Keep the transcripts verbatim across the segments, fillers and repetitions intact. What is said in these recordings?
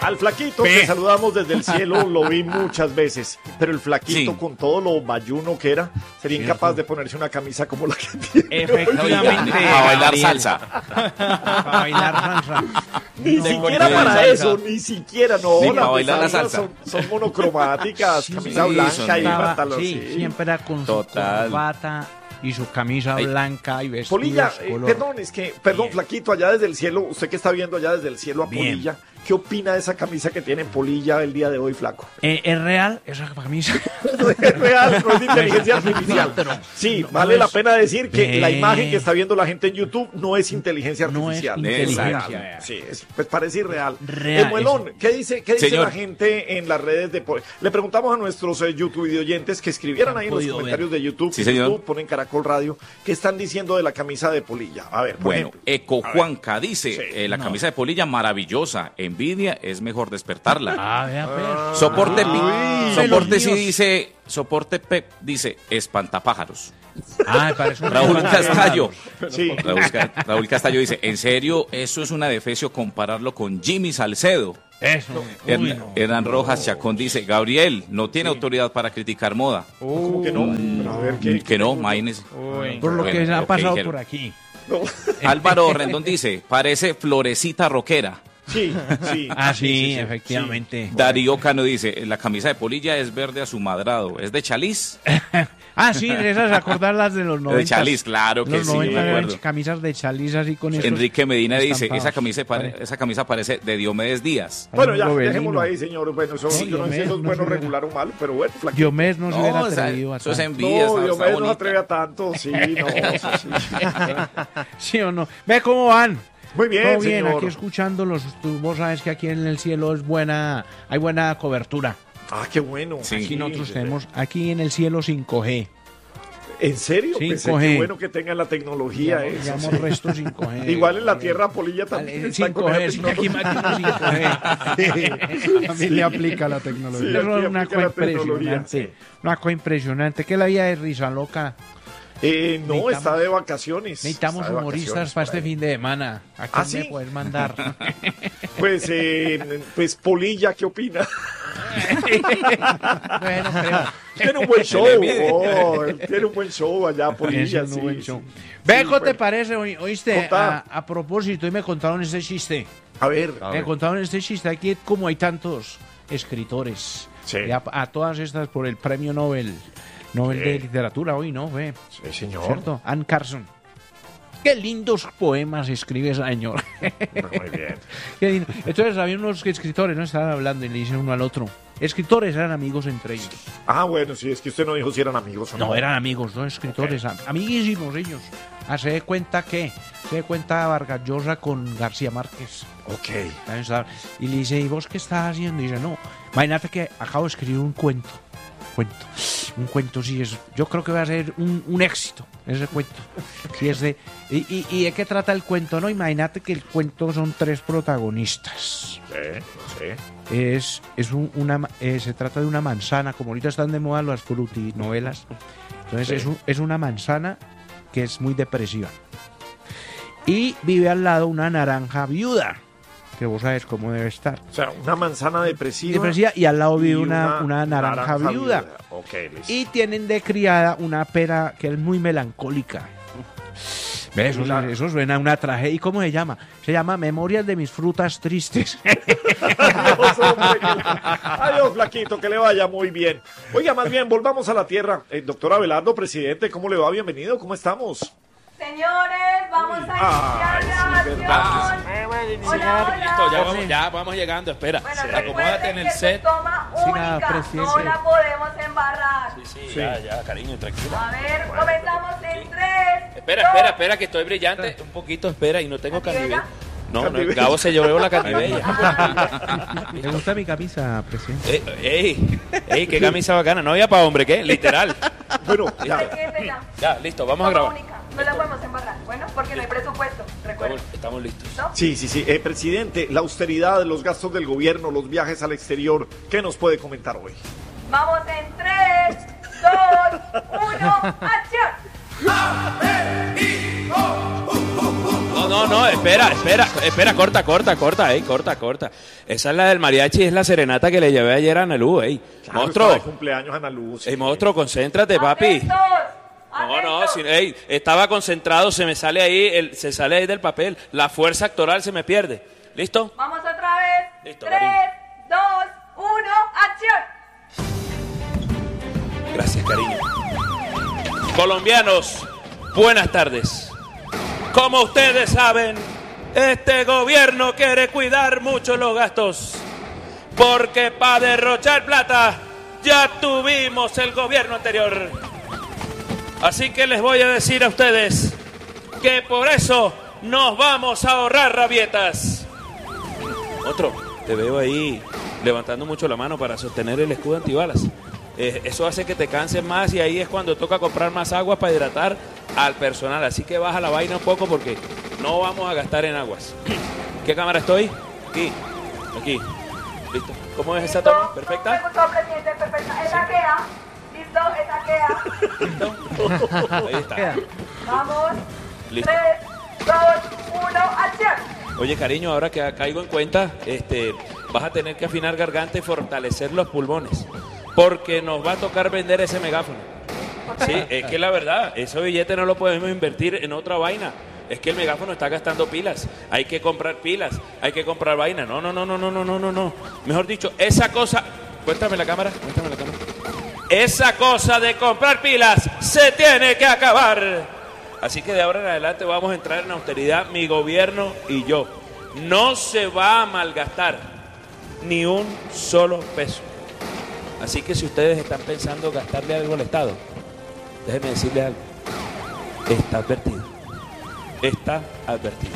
Al flaquito que saludamos desde el cielo lo vi muchas veces, pero el flaquito sí. con todo lo bayuno que era, sería sí, incapaz sí. de ponerse una camisa como la que tiene. Efectivamente. A bailar salsa. A bailar salsa. Ni no, siquiera para salsa. Eso, ni siquiera, no. Ni para bailar la salsa. Son, son monocromáticas, sí, camisa sí, blanca y pantalón. Sí, sí, siempre era con Total. su corbata y su camisa Ay. blanca y vestidos Polilla, color. Eh, perdón, es que, perdón, Bien. flaquito, allá desde el cielo, usted que está viendo allá desde el cielo a Bien. Polilla, ¿qué opina de esa camisa que tiene Polilla el día de hoy, flaco? Eh, ¿Es real esa camisa? Es real, no es de inteligencia artificial. Sí, no, vale no es... la pena decir que eh... la imagen que está viendo la gente en YouTube no es inteligencia artificial. No es inteligencia. Sí, es, pues parece irreal. Real, eh, Muelón, ¿qué dice, qué dice la gente en las redes de Polilla? Le preguntamos a nuestros eh, YouTube oyentes que escribieran ahí en los comentarios ver. de YouTube. Sí, señor. YouTube, ponen Caracol Radio, ¿qué están diciendo de la camisa de Polilla? A ver, por Bueno, ejemplo. Eco Juanca dice, sí. eh, la no. camisa de Polilla maravillosa, envidia es mejor despertarla. Ah, vea, pues. Soporte, ah, soporte sí dice, soporte Pep dice espantapájaros. Ah, me parece un Raúl Castallo. Sí. Raúl, Raúl Castallo dice, en serio, eso es una defecio compararlo con Jimmy Salcedo. Eso. Hernán no. Hernán Rojas Chacón dice, Gabriel no tiene sí. autoridad para criticar moda. Uh, ¿Cómo que no? Mm, a ver, ¿qué, que qué no, imagínese. Por lo que bueno, ha pasado okay, por aquí. No. Álvaro Rendón dice, parece florecita rockera. Sí, sí. Ah, sí, sí, sí efectivamente. Sí. Darío Cano dice, la camisa de Polilla es verde a su madrado. ¿Es de Chaliz? Ah, sí, esas acordarlas de los noventa. De Chaliz, claro que los sí, me acuerdo. Camisas de Chaliz así con esos Enrique Medina dice, esa camisa, pare, esa camisa parece de Diomedes Díaz. Bueno, ya, dejémoslo ahí, señor. Bueno, eso, sí, yo no sé si eso es bueno, regular o malo, pero bueno, flaquito. Diomedes no, no se hubiera atrevido a tanto. Eso es envidia. No, Diomedes no se atreve a tanto, sí, no, eso sí. ¿Sí o no? Ve cómo van. Muy bien, Todo bien, señor. Aquí escuchándolos. Tú, vos sabes que aquí en el cielo es buena, hay buena cobertura. Ah, qué bueno. Sí. Aquí sí, nosotros sí, tenemos, aquí en el cielo cinco G. ¿En serio? cinco G. Qué bueno que tengan la tecnología. Ya, eso, llamo sí. resto cinco G. Igual en la Tierra Polilla también. Vale, cinco G, sí, aquí máquina cinco G. A mí le aplica la tecnología. Sí, eso es una cosa impresionante. Sí. Una cosa impresionante. ¿Qué es la vida de Risa Loca? Eh, no, está de vacaciones. Necesitamos de humoristas para este fin de semana. ¿A quién ¿Ah, me sí? puedes mandar? Pues, eh, pues Polilla, ¿qué opina? Bueno, creo. Tiene un buen show. Oh, tiene un buen show allá, Polilla. Sí, buen show. Sí. Ve, ¿qué sí, te parece? ¿Oíste? A, a propósito, y me contaron este chiste. A ver. A me ver. contaron este chiste. Aquí, como hay tantos escritores. Sí. Y a, a todas estas por el premio Nobel. Nobel sí. de literatura hoy, ¿no? Ve. Sí, señor. ¿Cierto? Anne Carson. Qué lindos poemas escribe ese señor. Muy bien. Qué lindo. Entonces había unos escritores, ¿no? Estaban hablando y le dicen uno al otro. Escritores eran amigos entre ellos. Ah, bueno, sí, es que usted no dijo si eran amigos o no. No, eran amigos, no escritores. Okay. Amiguísimos ellos. Ah, se da cuenta que, se da cuenta Vargas Llosa con García Márquez. Ok. Y le dice, ¿y vos qué estás haciendo? Y dice, no, imagínate que acabo de escribir un cuento. Cuento. Un cuento, sí, es, yo creo que va a ser un, un éxito ese cuento. Sí, es de, y, y, ¿Y de qué trata el cuento? No, imagínate que el cuento son tres protagonistas. Sí, sí. Es, es un, una, eh, se trata de una manzana, como ahorita están de moda las frutinovelas. Entonces sí. es, un, es una manzana que es muy depresiva. Y vive al lado una naranja viuda, que vos sabes cómo debe estar. O sea, una manzana depresiva. Depresiva y al lado vive una, una, una naranja, naranja viuda. viuda. Okay, y tienen de criada una pera que es muy melancólica. ¿Ves? Eso, la... eso suena a una tragedia. ¿Y cómo se llama? Se llama Memorias de mis frutas tristes. Adiós, hombre, que... Adiós, flaquito, que le vaya muy bien. Oiga, más bien, volvamos a la tierra. Eh, doctor Abelardo, presidente, ¿cómo le va? Bienvenido, ¿cómo estamos? Señores, vamos a iniciar la acción. Eh, bueno, hola, hola. Listo, ya vamos, ya vamos llegando, espera. Bueno, sí. Acomódate en el set. Toma única, sí, nada, no la podemos embarrar. Sí, sí, sí, ya, ya, cariño, tranquila. A ver, bueno, comenzamos en tres. Espera, dos, espera, espera, que estoy brillante. Un poquito, espera, y no tengo candibella. No, no, Gabo se llevó la candibella. ¿Le gusta mi camisa, presidente? Ey, ey, ey, qué camisa bacana. No había para hombre, ¿qué? Literal. Bueno, ya. Ya, ya, listo, vamos a grabar. Única. No la podemos embarrar, bueno, porque no hay presupuesto, recuerda. Estamos, estamos listos. ¿No? Sí, sí, sí. Eh, presidente, la austeridad, los gastos del gobierno, los viajes al exterior, ¿qué nos puede comentar hoy? Vamos en tres, dos, uno, ¡acción! ¡Américo! ¡Uh, uh, uh! No, no, no, espera, espera, espera, corta, corta, corta, ey, corta, corta. Esa es la del mariachi, es la serenata que le llevé ayer a Analú, ey. Claro, Monstruo. está de cumpleaños Analú. Sí. Ey, monstruo, concéntrate, papi. ¡Atentos! No, no, ¡Atentos! si, ey, estaba concentrado, se me sale ahí, el, se sale ahí del papel, la fuerza actoral se me pierde. ¿Listo? Vamos otra vez. Listo, Tres, cariño. dos, uno, acción. Gracias, cariño. Colombianos, buenas tardes. Como ustedes saben, este gobierno quiere cuidar mucho los gastos, porque para derrochar plata ya tuvimos el gobierno anterior. Así que les voy a decir a ustedes que por eso nos vamos a ahorrar rabietas. Otro, te veo ahí levantando mucho la mano para sostener el escudo antibalas. Eh, eso hace que te canses más y ahí es cuando toca comprar más agua para hidratar al personal. Así que baja la vaina un poco porque no vamos a gastar en aguas. ¿Qué cámara estoy? Aquí, aquí. Listo. ¿Cómo es esa toma? ¿Perfecta? Me gustó, presidente, perfecta. Esa queda. Listo, esa queda. ¿Listo? Ahí está. Vamos. Listo. Tres, dos, uno, acción. Oye, cariño, ahora que caigo en cuenta, este, vas a tener que afinar garganta y fortalecer los pulmones, porque nos va a tocar vender ese megáfono. Sí, es que la verdad, ese billete no lo podemos invertir en otra vaina. Es que el megáfono está gastando pilas. Hay que comprar pilas, hay que comprar vaina. No, no, no, no, no, no, no, no, no. Mejor dicho, esa cosa. Cuéntame la cámara, cuéntame la cámara. Esa cosa de comprar pilas se tiene que acabar. Así que de ahora en adelante vamos a entrar en austeridad, mi gobierno y yo. No se va a malgastar ni un solo peso. Así que si ustedes están pensando gastarle algo al Estado, déjenme decirles algo. Está advertido. Está advertido.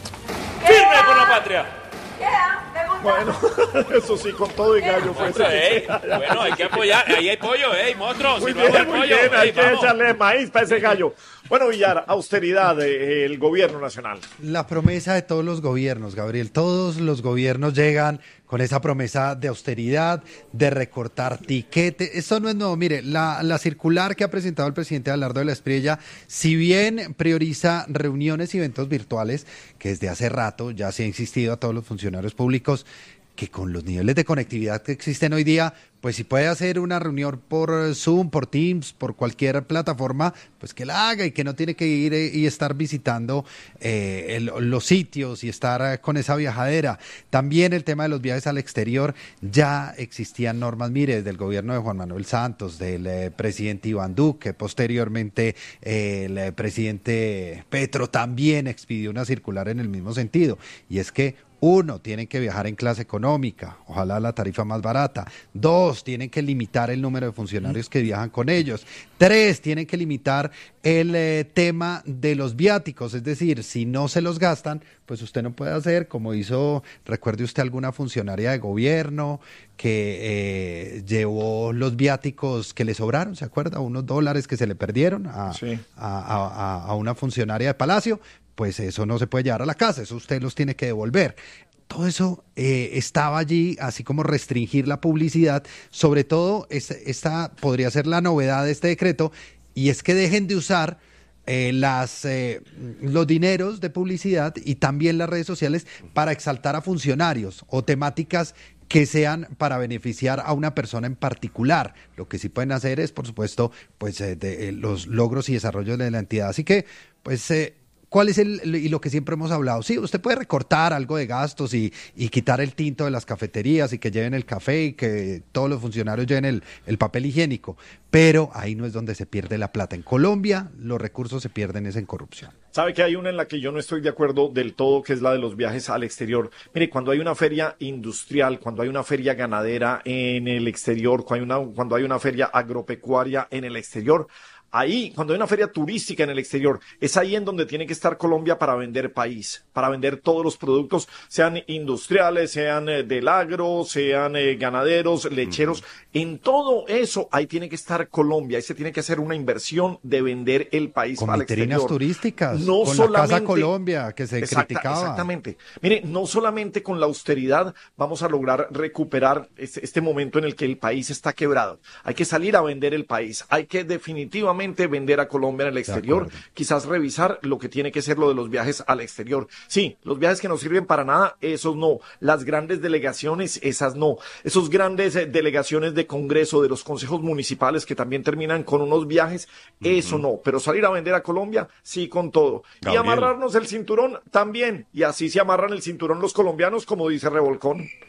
¡Firme por la patria! Queda, me gusta. Bueno, eso sí, con todo y gallo fue Monstruo, ese. ey, bueno, hay que apoyar. Ahí hay pollo, ey, monstruo. Muy si no hago bien, el muy pollo, bien, hay ey, que vamos. echarle maíz para ese gallo. Bueno, Villar, austeridad del gobierno nacional. La promesa de todos los gobiernos, Gabriel. Todos los gobiernos llegan con esa promesa de austeridad, de recortar tiquetes. Esto no es nuevo. Mire, la, la circular que ha presentado el presidente Abelardo de la Espriella, si bien prioriza reuniones y eventos virtuales, que desde hace rato ya se ha insistido a todos los funcionarios públicos que con los niveles de conectividad que existen hoy día, pues si puede hacer una reunión por Zoom, por Teams, por cualquier plataforma, pues que la haga y que no tiene que ir y estar visitando eh, el, los sitios y estar con esa viajadera. También el tema de los viajes al exterior, ya existían normas, mire, desde el gobierno de Juan Manuel Santos, del eh, presidente Iván Duque, posteriormente eh, el eh, presidente Petro también expidió una circular en el mismo sentido, y es que uno, tienen que viajar en clase económica, ojalá la tarifa más barata. Dos, tienen que limitar el número de funcionarios que viajan con ellos. Tres, tienen que limitar el eh, tema de los viáticos, es decir, si no se los gastan, pues usted no puede hacer como hizo, recuerde usted alguna funcionaria de gobierno que eh, llevó los viáticos que le sobraron, ¿se acuerda? Unos dólares que se le perdieron a, Sí. a, a, a una funcionaria de Palacio. Pues eso no se puede llevar a la casa, eso usted los tiene que devolver. Todo eso eh, estaba allí, así como restringir la publicidad. Sobre todo, esta, esta podría ser la novedad de este decreto, y es que dejen de usar eh, las eh, los dineros de publicidad y también las redes sociales para exaltar a funcionarios o temáticas que sean para beneficiar a una persona en particular. Lo que sí pueden hacer es, por supuesto, pues eh, de, eh, los logros y desarrollos de la entidad. Así que, pues... Eh, ¿Cuál es el, y lo que siempre hemos hablado? Sí, usted puede recortar algo de gastos y, y quitar el tinto de las cafeterías y que lleven el café y que todos los funcionarios lleven el, el papel higiénico, pero ahí no es donde se pierde la plata. En Colombia los recursos se pierden es en corrupción. ¿Sabe que hay una en la que yo no estoy de acuerdo del todo, que es la de los viajes al exterior? Mire, cuando hay una feria industrial, cuando hay una feria ganadera en el exterior, cuando hay una, cuando hay una feria agropecuaria en el exterior, ahí, cuando hay una feria turística en el exterior, es ahí en donde tiene que estar Colombia para vender país, para vender todos los productos, sean industriales, sean eh, del agro, sean eh, ganaderos, lecheros. Uh-huh. En todo eso, ahí tiene que estar Colombia. Ahí se tiene que hacer una inversión de vender el país con al exterior. Con vitrinas turísticas, no con solamente, la Casa Colombia, que se exacta, criticaba. Exactamente. Mire, no solamente con la austeridad vamos a lograr recuperar este, este momento en el que el país está quebrado. Hay que salir a vender el país. Hay que definitivamente solamente vender a Colombia en el exterior, quizás revisar lo que tiene que ser lo de los viajes al exterior. Sí, los viajes que no sirven para nada, esos no. Las grandes delegaciones, esas no. Esos grandes eh, delegaciones de Congreso, de los consejos municipales que también terminan con unos viajes, uh-huh. eso no. Pero salir a vender a Colombia, sí, con todo. Gabriel. Y amarrarnos el cinturón también. Y así se amarran el cinturón los colombianos, como dice Revolcón.